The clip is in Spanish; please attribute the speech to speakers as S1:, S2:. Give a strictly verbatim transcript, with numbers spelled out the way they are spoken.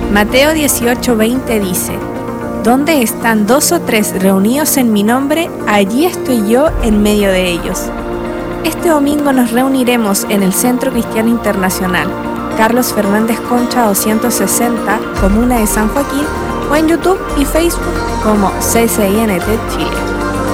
S1: Mateo dieciocho veinte dice: «Donde están dos o tres reunidos en mi nombre, allí estoy yo en medio de ellos». Este domingo nos reuniremos en el Centro Cristiano Internacional, Carlos Fernández Concha doscientos sesenta, Comuna de San Joaquín, o en YouTube y Facebook como C C I N T Chile.